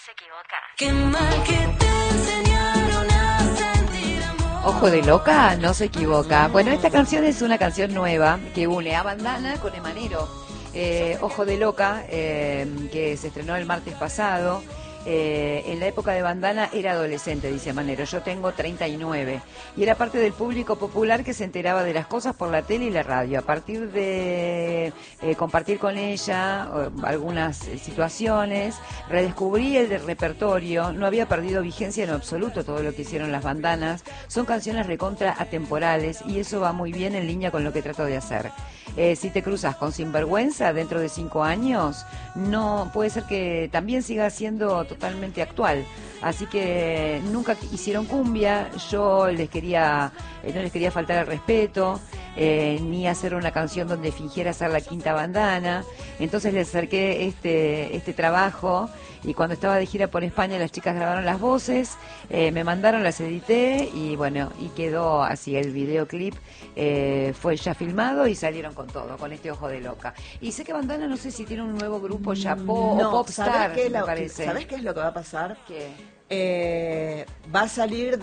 se equivoca. Qué mal que te enseñaron a sentir amor. Ojo de loca, no se equivoca. Bueno, esta canción es una canción nueva que une a Bandana con Emanero. Ojo de loca, que se estrenó el martes pasado. En la época de Bandana era adolescente, dice Manero, yo tengo 39, y era parte del público popular que se enteraba de las cosas por la tele y la radio. A partir de compartir con ella algunas situaciones, redescubrí el repertorio, no había perdido vigencia en absoluto todo lo que hicieron las bandanas, son canciones recontra atemporales y eso va muy bien en línea con lo que trato de hacer. Si te cruzas con Sinvergüenza dentro de 5 años, no puede ser que también siga siendo totalmente actual. Así que nunca hicieron cumbia, yo no les quería faltar el respeto, ni hacer una canción donde fingiera ser la quinta bandana. Entonces les acerqué este trabajo, y cuando estaba de gira por España las chicas grabaron las voces, me mandaron, las edité y bueno, y quedó así el videoclip. Fue ya filmado y salieron con todo, con este Ojo de Loca. Y sé que Bandana, no sé si tiene un nuevo grupo, Chapó o Popstar, me parece. ¿Sabés qué es lo que va a pasar? ¿Qué? Va a salir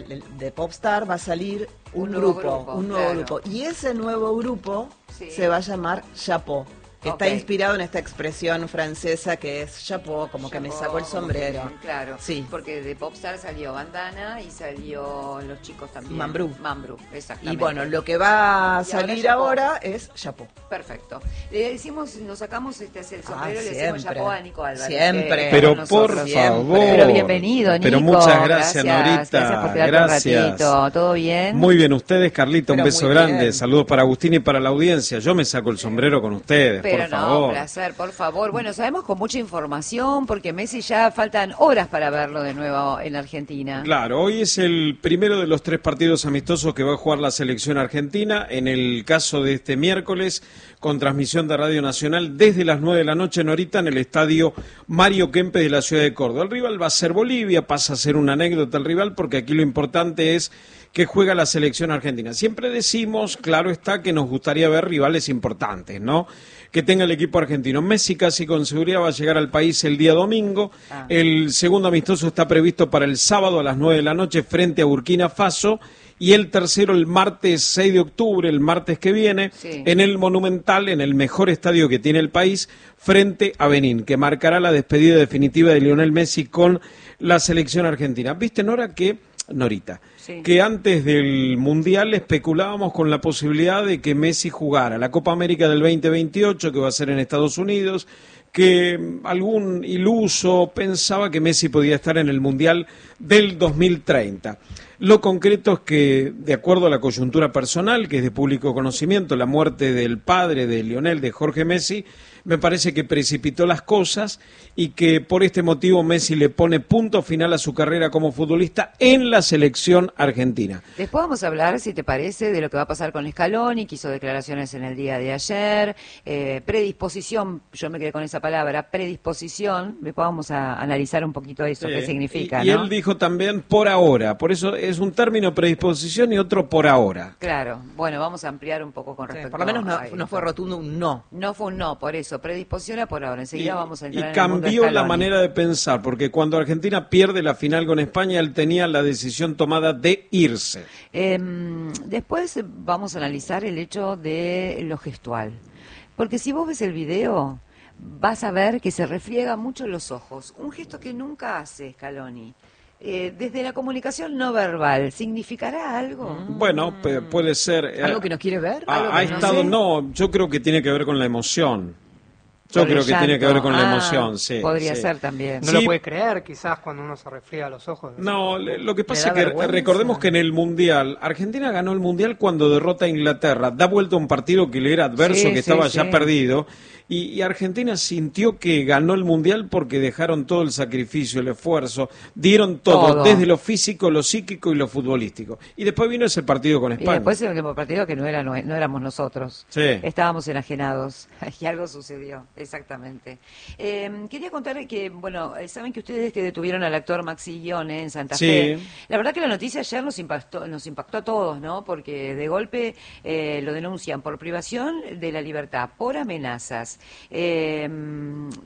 de Popstar, va a salir un nuevo nuevo claro. grupo. Y ese nuevo grupo Sí. se va a llamar Chapó, que está Ok. inspirado en esta expresión francesa que es chapeau, como que me Chapó, sacó el sombrero. Claro, Sí. porque de Popstar salió Bandana y salió los chicos también. Mambrú, exactamente. Y bueno, lo que va a Y salir Chapó. ahora es Chapó. Perfecto. Le decimos, nos sacamos el sombrero y le decimos siempre. Chapó a Nico Álvarez. Siempre. que Pero con por nosotros. favor. Pero bienvenido, Nico. Pero muchas gracias, Norita. Gracias por quedarte Gracias. un ratito. ¿Todo bien? Muy bien, ustedes, Carlita, un Pero beso muy grande. bien. Saludos para Agustín y para la audiencia. Yo me saco el sombrero con ustedes, Pero por no, favor. placer, por favor. Bueno, sabemos con mucha información porque Messi ya faltan horas para verlo de nuevo en Argentina. Claro, hoy es el primero de los 3 partidos amistosos que va a jugar la selección argentina. En el caso de este miércoles, con transmisión de Radio Nacional desde las 9 de la noche, Norita, en el estadio Mario Kempes de la ciudad de Córdoba. El rival va a ser Bolivia, pasa a ser una anécdota el rival, porque aquí lo importante es que juega la selección argentina. Siempre decimos, claro está, que nos gustaría ver rivales importantes, ¿no? Que tenga el equipo argentino. Messi casi con seguridad va a llegar al país el día domingo. El segundo amistoso está previsto para el sábado a las 9 de la noche frente a Burkina Faso, y el tercero el martes 6 de octubre, el martes que viene, Sí. en el Monumental, en el mejor estadio que tiene el país, frente a Benín, que marcará la despedida definitiva de Lionel Messi con la selección argentina. ¿Viste, Norita? Sí. Que antes del Mundial especulábamos con la posibilidad de que Messi jugara la Copa América del 2028, que va a ser en Estados Unidos, que algún iluso pensaba que Messi podía estar en el Mundial del 2030. Lo concreto es que, de acuerdo a la coyuntura personal, que es de público conocimiento, la muerte del padre de Lionel, de Jorge Messi, me parece que precipitó las cosas y que por este motivo Messi le pone punto final a su carrera como futbolista en la selección argentina. Después vamos a hablar, si te parece, de lo que va a pasar con Scaloni, que hizo declaraciones en el día de ayer, predisposición, yo me quedé con esa palabra, predisposición. Después vamos a analizar un poquito eso, qué significa, y ¿no? él dijo también por ahora, por eso es un término predisposición y otro por ahora. Claro, bueno, vamos a ampliar un poco con respecto Por lo menos a no fue rotundo un no. No fue un no, por eso, predisposición a por ahora. Enseguida vamos a entrar en Y el mundo cambió la Scaloni. manera de pensar, porque cuando Argentina pierde la final con España, él tenía la decisión tomada de irse. Después vamos a analizar el hecho de lo gestual. Porque si vos ves el video, vas a ver que se refriega mucho los ojos. Un gesto que nunca hace Scaloni. Desde la comunicación no verbal, ¿significará algo? Bueno, puede ser. ¿Algo que nos quiere ver? ¿Algo Ha que no estado, sé? no, yo creo que tiene que ver con la emoción. Yo Por el creo que tiene que llanto. ver con la Ah, emoción, sí. Podría sí. ser también. No Sí. lo puede creer, quizás, cuando uno se refriega los ojos. No, lo que pasa da es que vergüenza. recordemos que en el Mundial, Argentina ganó el Mundial cuando derrota a Inglaterra, da vuelta a un partido que le era adverso, Sí, que sí, estaba sí. ya perdido, y Argentina sintió que ganó el Mundial porque dejaron todo el sacrificio, el esfuerzo, dieron todo, Todo. desde lo físico, lo psíquico y lo futbolístico. Y después vino ese partido con Y España. después el último partido que no éramos nosotros. Sí. Estábamos enajenados y algo sucedió, exactamente. Quería contar que, bueno, saben que ustedes que detuvieron al actor Maxi Guione en Santa Sí. Fe. La verdad que la noticia ayer nos impactó a todos, ¿no? Porque de golpe lo denuncian por privación de la libertad, por amenazas.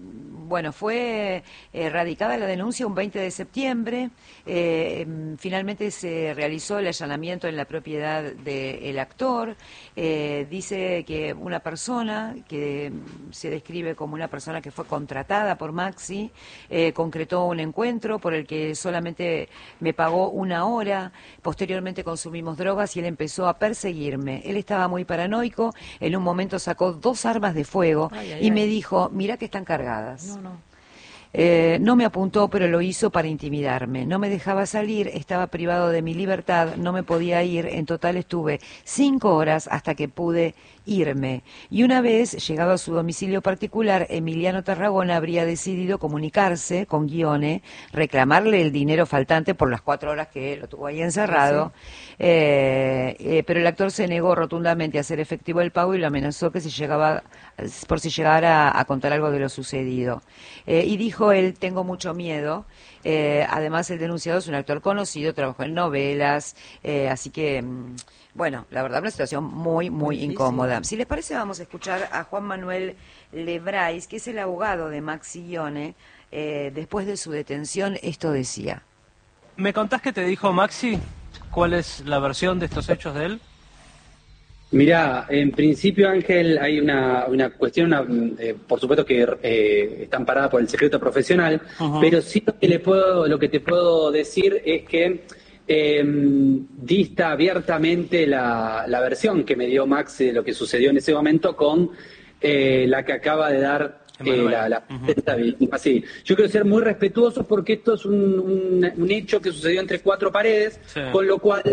Bueno, fue radicada la denuncia un 20 de septiembre. Finalmente se realizó el allanamiento en la propiedad del actor. Dice que una persona que se describe como una persona que fue contratada por Maxi concretó un encuentro por el que solamente me pagó 1 hora. Posteriormente consumimos drogas y él empezó a perseguirme. Él estaba muy paranoico. En un momento sacó 2 armas de fuego y me dijo, mira que están cargadas. No me apuntó, pero lo hizo para intimidarme. No me dejaba salir, estaba privado de mi libertad, no me podía ir. En total estuve 5 horas hasta que pude irme. Y una vez, llegado a su domicilio particular, Emiliano Tarragona habría decidido comunicarse con Guione, reclamarle el dinero faltante por las 4 horas que lo tuvo ahí encerrado. Pero el actor se negó rotundamente a hacer efectivo el pago y lo amenazó que si llegara a contar algo de lo sucedido. Y dijo él, tengo mucho miedo. Además, el denunciado es un actor conocido, trabajó en novelas, así que, bueno, la verdad, una situación muy, muy incómoda. Si les parece, vamos a escuchar a Juan Manuel Lebrais, que es el abogado de Maxi Guione. Después de su detención, esto decía. ¿Me contás qué te dijo Maxi? ¿Cuál es la versión de estos hechos de él? Mirá, en principio, Ángel, hay una cuestión, por supuesto que está amparada por el secreto profesional, pero sí lo que te puedo decir es que dista abiertamente la versión que me dio Max de lo que sucedió en ese momento con la que acaba de dar esta víctima. Sí. Yo quiero ser muy respetuoso porque esto es un hecho que sucedió entre 4 paredes, con lo cual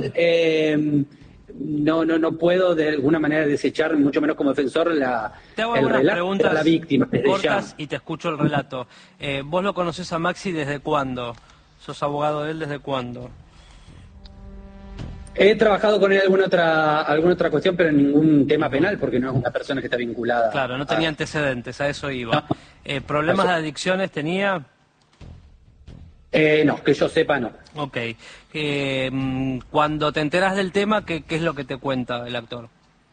no puedo de alguna manera desechar, mucho menos como defensor, el relato de la víctima. Cortas y te escucho el relato. ¿Vos lo conocés a Maxi desde cuándo? ¿Sos abogado de él desde cuándo? He trabajado con él alguna otra cuestión, pero en ningún tema penal, porque no es una persona que está vinculada. Claro, no tenía antecedentes, a eso iba. ¿Problemas de adicciones tenía? No, que yo sepa, no. Ok. Cuando te enteras del tema, ¿qué es lo que te cuenta el actor?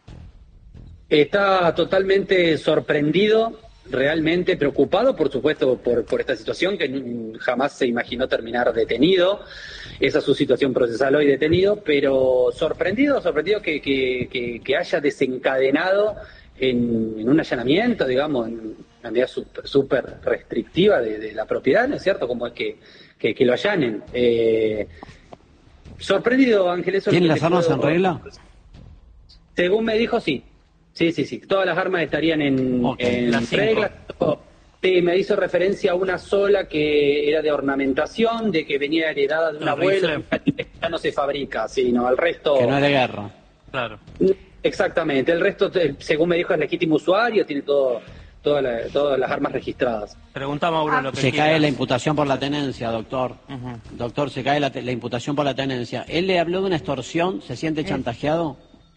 Está totalmente sorprendido, realmente preocupado, por supuesto, por esta situación, que jamás se imaginó terminar detenido. Esa es su situación procesal hoy, detenido, pero sorprendido que haya desencadenado en un allanamiento, digamos, en una medida súper restrictiva de la propiedad, ¿no es cierto? Como es que lo allanen. Sorprendido, Ángel. Eso ¿Tiene las armas en regla? Según me dijo, sí. Sí. Todas las armas estarían en regla. Sí, me hizo referencia a una sola que era de ornamentación, de que venía heredada de un abuelo, ya no se fabrica, sino el resto... Que no es de guerra. Claro. Exactamente, el resto, según me dijo, es legítimo usuario, tiene todas las armas registradas. Pregunta Mauro lo que Se quieras. cae la imputación por la tenencia, doctor. Doctor, se cae la imputación por la tenencia. ¿Él le habló de una extorsión? ¿Se siente chantajeado?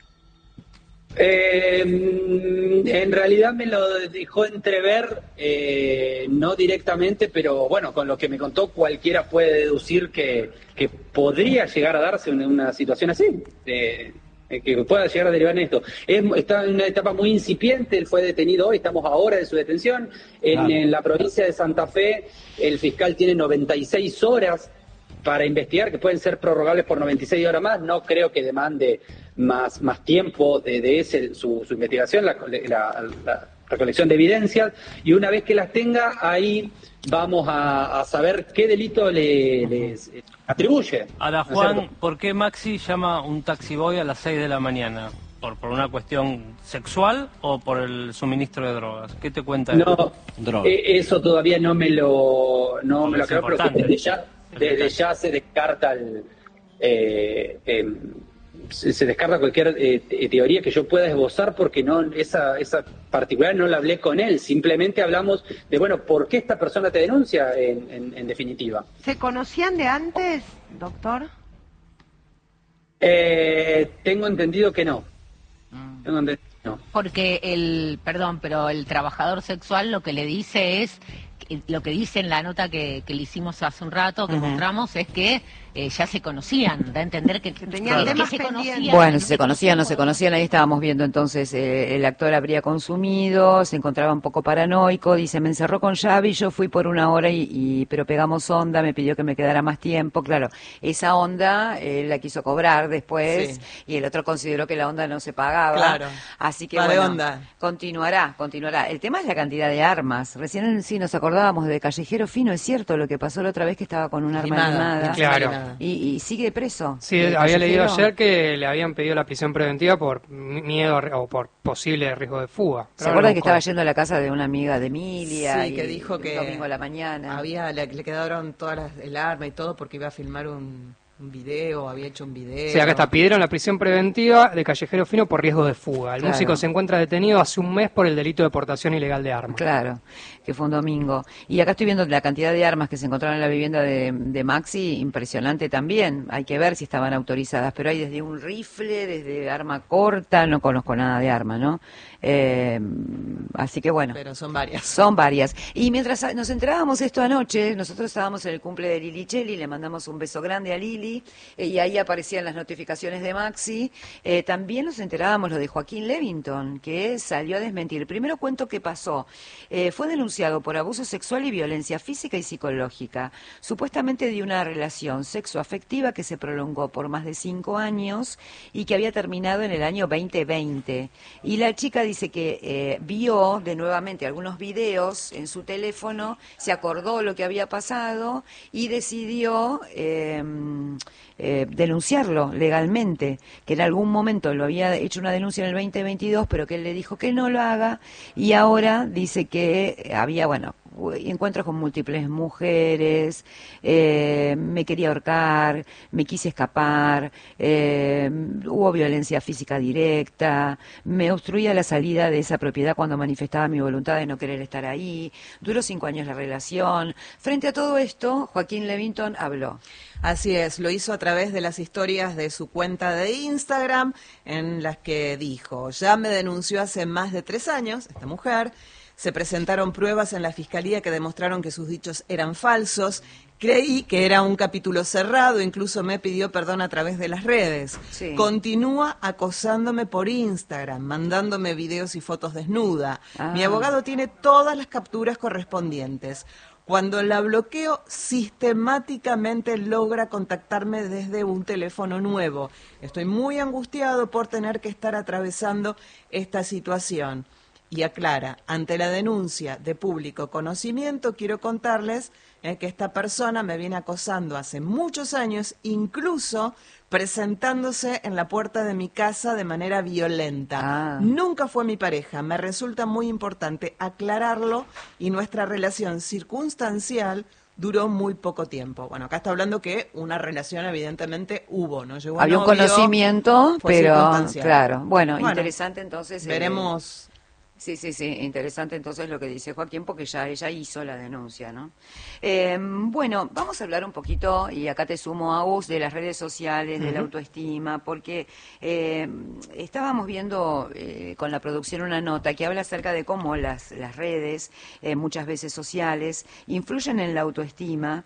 En realidad me lo dejó entrever, no directamente, pero bueno, con lo que me contó cualquiera puede deducir que podría llegar a darse una situación así, que pueda llegar a derivar en esto. Está en una etapa muy incipiente, él fue detenido hoy, estamos ahora de su detención. En la provincia de Santa Fe el fiscal tiene 96 horas para investigar, que pueden ser prorrogables por 96 horas más. No creo que demande más tiempo de su investigación, la recolección de evidencias, y una vez que las tenga, ahí vamos a saber qué delito les atribuye. Ahora, Juan, ¿por qué Maxi llama un taxiboy a las 6 de la mañana? ¿Por una cuestión sexual o por el suministro de drogas? ¿Qué te cuenta él? No, eso todavía no me lo aclaro, pero que desde ya se descarta se descarta cualquier teoría que yo pueda esbozar, porque esa particular no la hablé con él, simplemente hablamos de, bueno, ¿por qué esta persona te denuncia en definitiva? ¿Se conocían de antes, doctor? Tengo entendido que no. Porque el trabajador sexual lo que le dice es lo que dice en la nota que le hicimos hace un rato, que mostramos, es que ya se conocían, da a entender que tenían que temas se pendientes. conocían. Bueno, si se conocían o no se conocían, ahí estábamos viendo entonces el actor habría consumido, se encontraba un poco paranoico, dice, me encerró con llave y yo fui por una hora pero pegamos onda, me pidió que me quedara más tiempo, claro, esa onda él la quiso cobrar después y el otro consideró que la onda no se pagaba, Claro. así que Va de bueno, onda. continuará. El tema es la cantidad de armas, recién sí nos acordábamos de Callejero Fino, es cierto lo que pasó la otra vez que estaba con un arma armada. Claro. Y sigue preso. Sí, ¿El había leído callejero? ayer que le habían pedido la prisión preventiva por miedo o por posible riesgo de fuga. ¿Se acuerdan que estaba yendo a la casa de una amiga de Emilia? Sí, que y dijo el que domingo a la mañana. le quedaron todas el arma y todo porque iba a filmar un video, había hecho un video. Sí, acá está, pidieron la prisión preventiva de Callejero Fino por riesgo de fuga. El Claro. músico se encuentra detenido hace un mes por el delito de portación ilegal de armas. Claro, que fue un domingo. Y acá estoy viendo la cantidad de armas que se encontraron en la vivienda de Maxi, impresionante también. Hay que ver si estaban autorizadas, pero hay desde un rifle, desde arma corta, no conozco nada de arma, ¿no? Así que bueno. Pero son varias. Son varias. Y mientras nos enterábamos esto anoche, nosotros estábamos en el cumple de Lili Cheli, le mandamos un beso grande a Lili, y ahí aparecían las notificaciones de Maxi. También nos enterábamos lo de Joaquín Levington, que salió a desmentir. Primero cuento qué pasó. Fue denunciado por abuso sexual y violencia física y psicológica, supuestamente de una relación sexoafectiva que se prolongó por más de 5 años y que había terminado en el año 2020. Y la chica dice que vio de nuevamente algunos videos en su teléfono, se acordó lo que había pasado y decidió denunciarlo legalmente, que en algún momento lo había hecho una denuncia en el 2022, pero que él le dijo que no lo haga, y ahora dice que había, bueno, encuentros con múltiples mujeres, me quería ahorcar, me quise escapar, hubo violencia física directa, me obstruía la salida de esa propiedad cuando manifestaba mi voluntad de no querer estar ahí, duró 5 años la relación. Frente a todo esto, Joaquín Levington habló. Así es, lo hizo a través de las historias de su cuenta de Instagram, en las que dijo, ya me denunció hace más de 3 años, esta mujer, se presentaron pruebas en la fiscalía que demostraron que sus dichos eran falsos, creí que era un capítulo cerrado, incluso me pidió perdón a través de las redes. Sí. Continúa acosándome por Instagram, mandándome videos y fotos desnuda. Mi abogado tiene todas las capturas correspondientes. Cuando la bloqueo, sistemáticamente logra contactarme desde un teléfono nuevo. Estoy muy angustiado por tener que estar atravesando esta situación. Y aclara, ante la denuncia de público conocimiento, quiero contarles que esta persona me viene acosando hace muchos años, incluso presentándose en la puerta de mi casa de manera violenta. Nunca fue mi pareja, me resulta muy importante aclararlo y nuestra relación circunstancial duró muy poco tiempo. Bueno, acá está hablando que una relación evidentemente hubo, ¿no? Llegó a Había un novio, conocimiento, fue pero circunstancial. claro, bueno, interesante entonces. Veremos. Sí, interesante entonces lo que dice Joaquín, porque ya ella hizo la denuncia, ¿no? Bueno, vamos a hablar un poquito, y acá te sumo a vos, de las redes sociales, de la autoestima, porque estábamos viendo con la producción una nota que habla acerca de cómo las redes, muchas veces sociales, influyen en la autoestima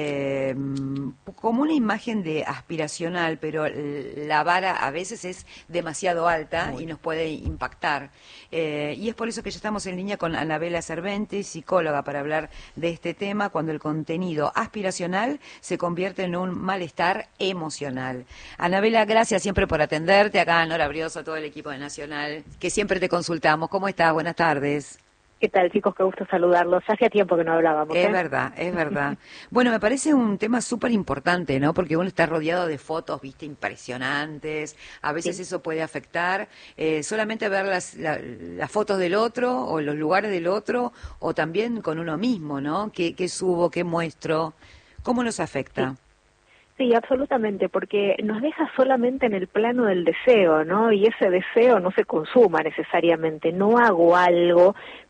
como una imagen de aspiracional, pero la vara a veces es demasiado alta y nos puede impactar. Y es por eso que ya estamos en línea con Anabela Servente, psicóloga, para hablar de este tema, cuando el contenido aspiracional se convierte en un malestar emocional. Anabela, gracias siempre por atenderte. Acá Nora Brioso, todo el equipo de Nacional, que siempre te consultamos. ¿Cómo estás? Buenas tardes. ¿Qué tal, chicos? Qué gusto saludarlos. Hacía tiempo que no hablábamos. Es verdad, es verdad. Bueno, me parece un tema súper importante, ¿no? Porque uno está rodeado de fotos, viste, impresionantes. A veces eso puede afectar solamente ver las fotos del otro o los lugares del otro, o también con uno mismo, ¿no? ¿Qué subo, qué muestro? ¿Cómo nos afecta? Sí, absolutamente, porque nos deja solamente en el plano del deseo, ¿no? Y ese deseo no se consuma necesariamente. No hago algo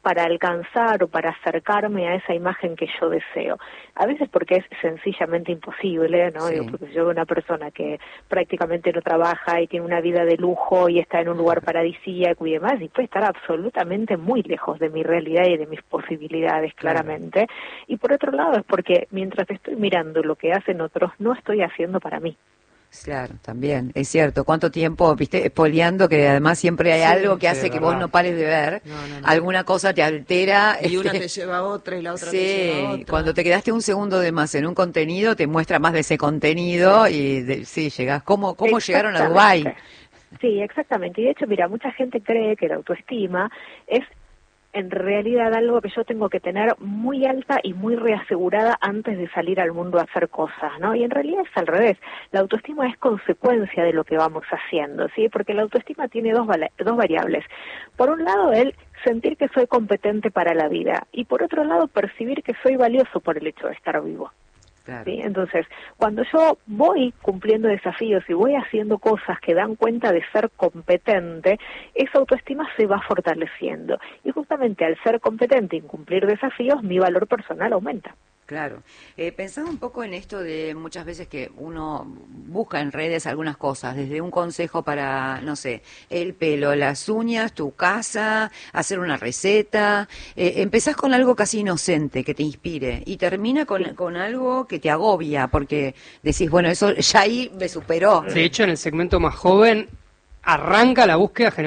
para alcanzar o para acercarme a esa imagen que yo deseo. A veces porque es sencillamente imposible, ¿no? Sí. Digo, porque yo veo una persona que prácticamente no trabaja y tiene una vida de lujo y está en un lugar paradisíaco y demás, y puede estar absolutamente muy lejos de mi realidad y de mis posibilidades, claramente. Y por otro lado es porque mientras estoy mirando lo que hacen otros, no estoy haciendo para mí. Claro, también, es cierto. ¿Cuánto tiempo, viste, espoleando, que además siempre hay Sí, algo que sí, hace es que verdad. vos no pares de ver? No. Alguna cosa te altera. Y una te lleva a otra y la otra te Sí, lleva a otra. cuando te quedaste un segundo de más en un contenido, te muestra más de ese contenido y sí, llegás. ¿Cómo llegaron a Dubái? Sí, exactamente. Y de hecho, mira, mucha gente cree que la autoestima es en realidad algo que yo tengo que tener muy alta y muy reasegurada antes de salir al mundo a hacer cosas, ¿no? Y en realidad es al revés. La autoestima es consecuencia de lo que vamos haciendo, ¿sí? Porque la autoestima tiene dos variables. Por un lado, el sentir que soy competente para la vida, y por otro lado, percibir que soy valioso por el hecho de estar vivo. Claro. ¿Sí? Entonces, cuando yo voy cumpliendo desafíos y voy haciendo cosas que dan cuenta de ser competente, esa autoestima se va fortaleciendo. Y justamente al ser competente y cumplir desafíos, mi valor personal aumenta. Claro. Pensando un poco en esto de muchas veces que uno busca en redes algunas cosas, desde un consejo para, no sé, el pelo, las uñas, tu casa, hacer una receta. Empezás con algo casi inocente que te inspire y termina con algo que te agobia porque decís, bueno, eso ya ahí me superó. De hecho, en el segmento más joven arranca la búsqueda